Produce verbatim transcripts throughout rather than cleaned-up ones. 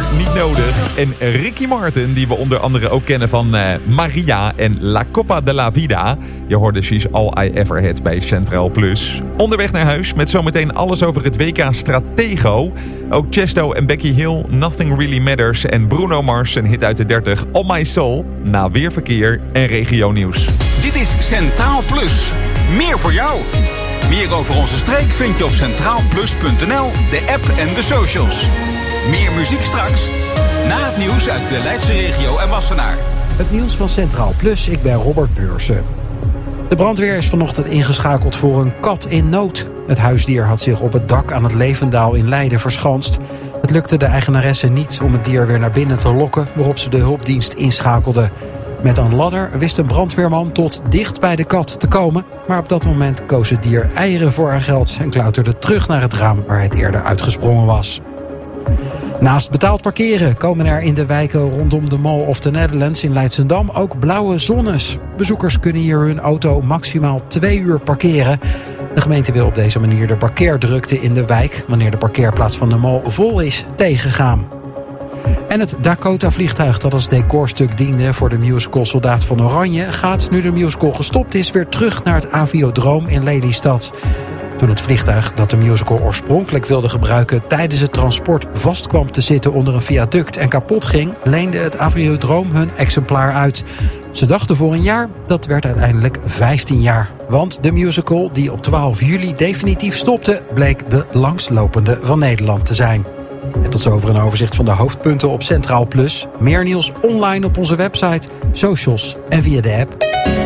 niet nodig. En Ricky Martin, die we onder andere ook kennen van uh, Maria en La Copa de la Vida. Je hoorde She's All I Ever Had bij Centraal Plus. Onderweg naar huis met zometeen alles over het W K Stratego. Ook Chesto en Becky Hill, Nothing Really Matters. En Bruno Mars, een hit uit de dertig, On My Soul. Na weer verkeer en regionieuws. Dit is Centraal Plus. Meer voor jou. Meer over onze streek vind je op centraal plus punt n l, de app en de socials. Meer muziek straks, na het nieuws uit de Leidse regio en Wassenaar. Het nieuws van Centraal Plus, ik ben Robert Beursen. De brandweer is vanochtend ingeschakeld voor een kat in nood. Het huisdier had zich op het dak aan het Levendaal in Leiden verschanst. Het lukte de eigenaresse niet om het dier weer naar binnen te lokken, waarop ze de hulpdienst inschakelde. Met een ladder wist een brandweerman tot dicht bij de kat te komen, maar op dat moment koos het dier eieren voor haar geld en klauterde terug naar het raam waar het eerder uitgesprongen was. Naast betaald parkeren komen er in de wijken rondom de Mall of the Netherlands in Leidschendam ook blauwe zones. Bezoekers kunnen hier hun auto maximaal twee uur parkeren. De gemeente wil op deze manier de parkeerdrukte in de wijk, wanneer de parkeerplaats van de Mall vol is, tegengaan. En het Dakota-vliegtuig dat als decorstuk diende voor de musical Soldaat van Oranje gaat, nu de musical gestopt is, weer terug naar het Aviodroom in Lelystad. Toen het vliegtuig dat de musical oorspronkelijk wilde gebruiken tijdens het transport vast kwam te zitten onder een viaduct en kapot ging, leende het Aviodroom hun exemplaar uit. Ze dachten voor een jaar, dat werd uiteindelijk vijftien jaar. Want de musical, die op twaalf juli definitief stopte, bleek de langslopende van Nederland te zijn. En tot zover een overzicht van de hoofdpunten op Centraal Plus. Meer nieuws online op onze website, socials en via de app.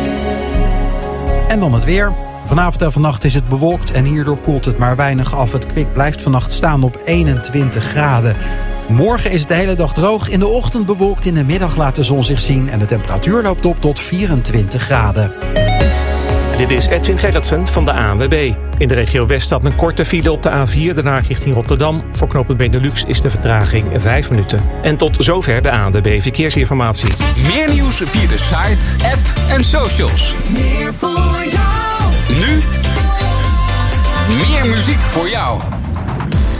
En dan het weer. Vanavond en vannacht is het bewolkt en hierdoor koelt het maar weinig af. Het kwik blijft vannacht staan op eenentwintig graden. Morgen is het de hele dag droog. In de ochtend bewolkt, in de middag laat de zon zich zien. En de temperatuur loopt op tot vierentwintig graden. Dit is Edwin Gerritsen van de A N W B. In de regio West staat een korte file op de A vier, daarna richting Rotterdam. Voor knooppunt Benelux is de vertraging vijf minuten. En tot zover de A N W B Verkeersinformatie. Meer nieuws via de site, app en socials. Meer voor jou. Nu, meer muziek voor jou.